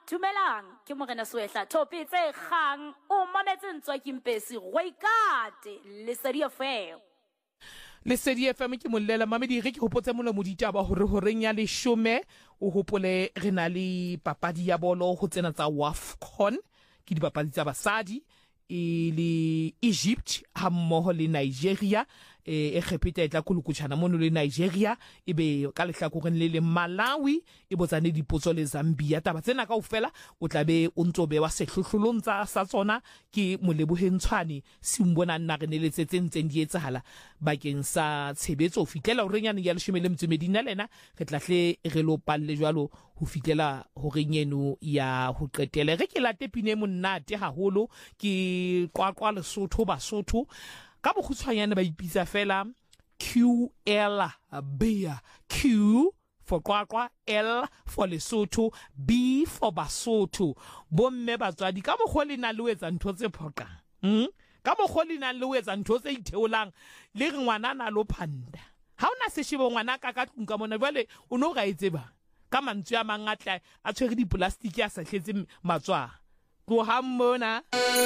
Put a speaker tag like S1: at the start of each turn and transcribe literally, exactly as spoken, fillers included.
S1: dumelang ke Morena Soehla Thopi tse kgang o mametse ntswa ke Mpesi Rooikate Lesedi F M.
S2: Lesedi F M ke mollela mamedi re ke hopotse molomo ditaba hore horeng ya leshome o hopole re na le papadi ya bolo ho tsena tsa WAFCON ke dipapadi tsa basadi e le Egypt ha mmoho le Nigeria e khepita etla kulukutshana mono le Nigeria ebe ka lehlakoreng le le Malawi e botsane dipotso le Zambia taba tsena kaofela o tlabe o ntsobe wa sehlohlolong tsa sa tsona ke Molebohentshwane Simbona nna re neletsetse ntseng di etsahala bakeng sa tshebetso o fitlela o renyane ya leshome le mtsumedina lena re tlahle re lo palle jwalo ho fitlela ho renyeno ya ho qetela re ke late pine monate haholo ke qwaqwa Lesotho Basotho ka bokgutshwanyane ba ipitsa fela Q L B Q for qwaqwa, L for Lesotho, B for Basotho bomme batswadi ka mokgwa le na le etsa ntho tse phoqang hm ka mokgwa le na le etsa ntho tse itheolang le re ngwana na lo phanda ha ona se shibo ngwana ka ka tlung ka mona jwale o no ga etse ba ka mantswe a mangatla a tshwere di plastic a sa hletse matswa go hammona